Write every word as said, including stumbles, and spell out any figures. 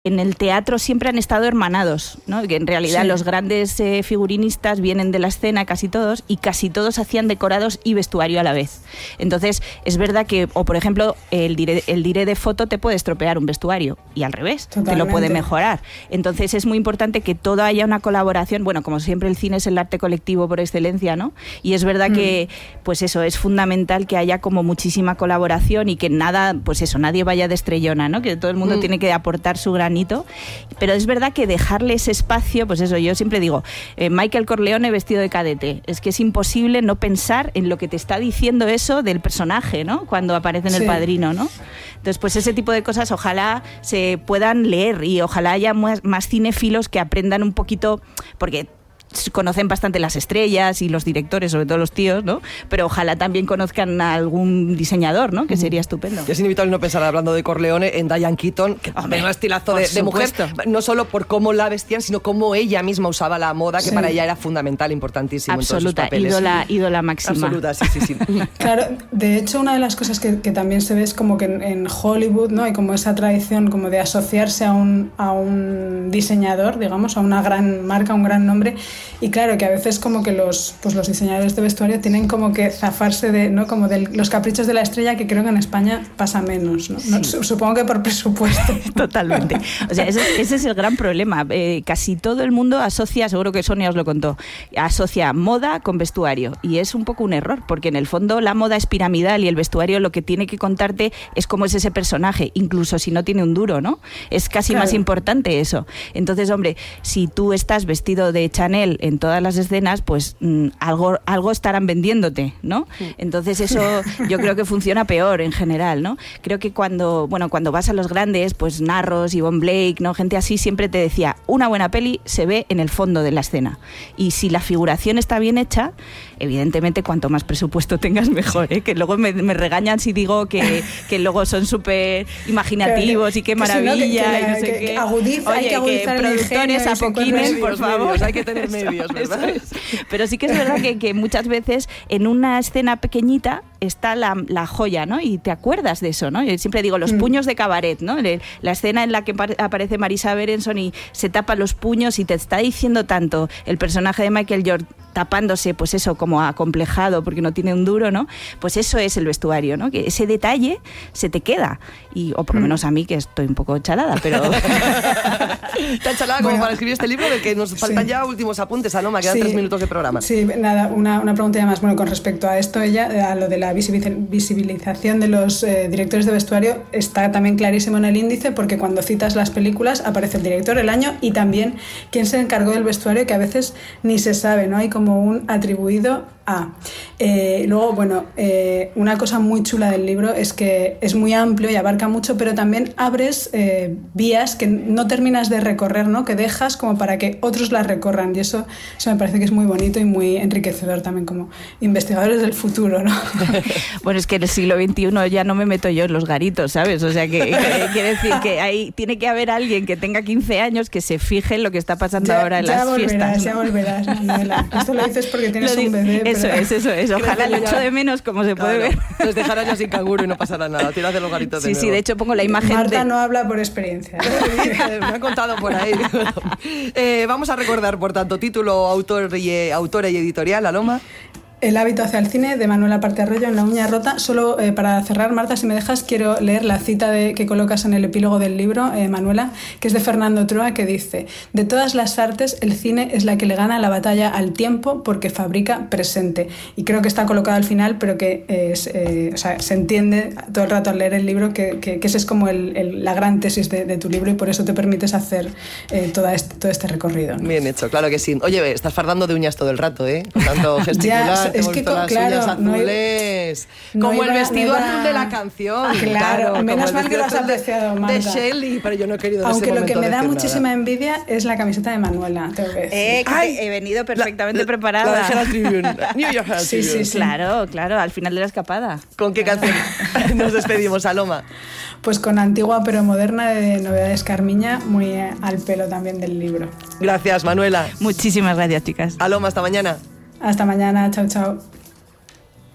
en el teatro siempre han estado hermanados, ¿no? Que en realidad sí. los grandes eh, figurinistas vienen de la escena, casi todos, y casi todos hacían decorados y vestuario a la vez. Entonces, es verdad que, o por ejemplo, el diré, el diré de foto te puede estropear un vestuario, y al revés, Totalmente. te lo puede mejorar. Entonces, es muy importante que todo haya una colaboración. Bueno, como siempre, el cine es el arte colectivo por excelencia, ¿no? Y es verdad mm. que, pues eso, es fundamental que haya como muchísima colaboración y que nada, pues eso, nadie vaya de estrellona, ¿no? Que todo el mundo mm. tiene que aportar su gran Pero es verdad que dejarle ese espacio, pues eso, yo siempre digo, eh, Michael Corleone vestido de cadete, es que es imposible no pensar en lo que te está diciendo eso del personaje, ¿no? Cuando aparece en sí. El Padrino, ¿no? Entonces, pues ese tipo de cosas ojalá se puedan leer y ojalá haya más, más cinéfilos que aprendan un poquito, porque conocen bastante las estrellas y los directores, sobre todo los tíos, ¿no? Pero ojalá también conozcan a algún diseñador, ¿no? Que sería estupendo. Y es inevitable no pensar, hablando de Corleone, en Diane Keaton, que tiene un estilazo de, de mujer, no solo por cómo la vestían, sino cómo ella misma usaba la moda, que sí. para ella era fundamental, importantísimo. Absoluta, en todos sus papeles. ídola, ídola máxima. Absoluta, sí, sí, sí. Claro, de hecho, una de las cosas que, que también se ve es como que en, en Hollywood, ¿no? Hay como esa tradición como de asociarse a un, a un diseñador, digamos, a una gran marca, a un gran nombre, y claro, que a veces como que los, pues los diseñadores de vestuario tienen como que zafarse de, ¿no? como de los caprichos de la estrella, que creo que en España pasa menos, ¿no? Sí. No, supongo que por presupuesto. Totalmente. O sea, ese, ese es el gran problema. Eh, casi todo el mundo asocia, seguro que Sonia os lo contó, asocia moda con vestuario, y es un poco un error, porque en el fondo la moda es piramidal y el vestuario lo que tiene que contarte es cómo es ese personaje, incluso si no tiene un duro, ¿no? Es casi claro. más importante eso. Entonces, hombre, si tú estás vestido de Chanel en todas las escenas, pues mmm, algo, algo estarán vendiéndote, ¿no? Entonces eso yo creo que funciona peor en general, ¿no? Creo que cuando, bueno, cuando vas a los grandes, pues Narros, Yvonne Blake, ¿no? Gente así siempre te decía, una buena peli se ve en el fondo de la escena. Y si la figuración está bien hecha, evidentemente cuanto más presupuesto tengas mejor, ¿eh? Que luego me, me regañan si digo que, que luego son súper imaginativos y qué maravilla, que, que, que, y no sé que, qué. Que agudiza, Oye, hay que agudizar que productores apoquinen, por favor. Medios, hay que tener medios, ¿verdad? Es. Pero sí que es verdad que, que muchas veces en una escena pequeñita está la, la joya, ¿no? Y te acuerdas de eso, ¿no? Yo siempre digo los mm. puños de cabaret, ¿no? La escena en la que aparece Marisa Berenson y se tapa los puños y te está diciendo tanto el personaje de Michael York tapándose, pues eso, como acomplejado porque no tiene un duro, ¿no? Pues eso es el vestuario, ¿no? Que ese detalle se te queda. Y, o por lo menos a mí, que estoy un poco chalada, pero... Tan chalada como bueno, para escribir este libro, de que nos faltan sí. ya últimos apuntes, Aloma, quedan sí. tres minutos de programa. Sí, nada, una, una pregunta más. Bueno, con respecto a esto, ella, a lo de la visibilización de los eh, directores de vestuario, está también clarísimo en el índice, porque cuando citas las películas aparece el director, el año y también quién se encargó del vestuario, que a veces ni se sabe, ¿no? Hay como un atribuido a. Eh, luego, bueno, eh, una cosa muy chula del libro es que es muy amplio y abarca mucho, pero también abres eh, vías que no terminas de recorrer, ¿no? Que dejas como para que otros las recorran, y eso, eso me parece que es muy bonito y muy enriquecedor también como investigadores del futuro, ¿no? Bueno, es que en el siglo veintiuno ya no me meto yo en los garitos, ¿sabes? O sea, que, que quiere decir que hay, tiene que haber alguien que tenga quince años que se fije en lo que está pasando ya, ahora en ya las volverás, fiestas, ¿no? Ya volverás, Manuela. Esto lo dices porque tienes lo un bebé. Eso pero... es, eso es. Ojalá lo echo de menos, como se puede claro, ver. Nos dejarán ya sin canguro y no pasará nada. Tira de los garitos de Sí, nuevo. sí, de hecho pongo la imagen Marta de... no habla por experiencia. Me han contado por ahí. eh, vamos a recordar, por tanto, título, autor y, autora y editorial, Aloma. El hábito hacia el cine, de Manuela Parte Arroyo, en La uña rota. Solo eh, para cerrar, Marta, si me dejas, quiero leer la cita de, que colocas en el epílogo del libro, eh, Manuela, que es de Fernando Troa, que dice: de todas las artes, el cine es la que le gana la batalla al tiempo porque fabrica presente. Y creo que está colocado al final, pero que es, eh, o sea, se entiende todo el rato al leer el libro que, que, que ese es como el, el, la gran tesis de, de tu libro, y por eso te permites hacer eh, toda este, todo este recorrido, ¿no? Bien hecho, claro que sí. Oye, estás fardando de uñas todo el rato, ¿eh? Con tanto gesticular. Es que, las claro, uñas azules, no como iba, el vestido no iba... azul de la canción. Claro, claro, menos mal que lo has apreciado, Marta. De Shelley, pero yo no he querido en Aunque ese lo que me da muchísima nada. envidia es la camiseta de Manuela, tengo que decir. Eh, que Ay, he venido perfectamente la, preparada. La de Herald Tribune. New York Herald sí, Tribune. Sí, sí. Claro, claro, al final de la escapada. ¿Con qué canción nos despedimos, Aloma? Pues con Antigua pero Moderna, de Novedades Carmiña, muy al pelo también del libro. Gracias, Manuela. Muchísimas gracias, chicas. Aloma, hasta mañana. Hasta mañana, chao, chao.